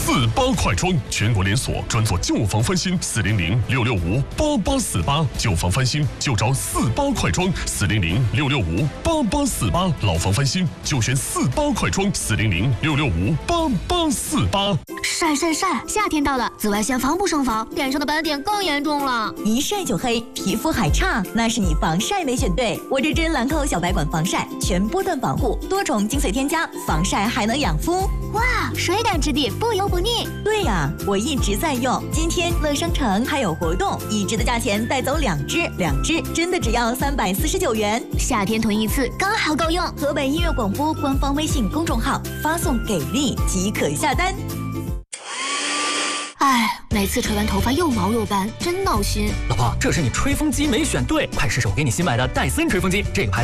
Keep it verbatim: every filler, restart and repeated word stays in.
四八快装，全国连锁，专做旧房翻新。四零零六六五八八四八，旧房翻新就找四八快装。四零零六六五八八四八，老房翻新就选四八快装。四零零六六五八八四八。 晒晒晒！夏天到了，紫外线防不胜防，脸上的斑点更严重了。 一晒就黑，皮肤还差，那是你防晒没选对。我这支兰蔻小白管防晒，全波段防护，多种精粹添加，防晒还能养肤。 哇，水感质地，不油不腻。 对呀，我一直在用。今天乐商城还有活动，一支的价钱带走两支，两支真的只要三百四十九元。 夏天囤一次刚好够用。 河北音乐广播官方微信公众号发送“给力”即可下单。 哎，每次吹完头发又毛又干，真闹心。 老婆，这是你吹风机没选对，快试试我给你新买的戴森吹风机，这个牌子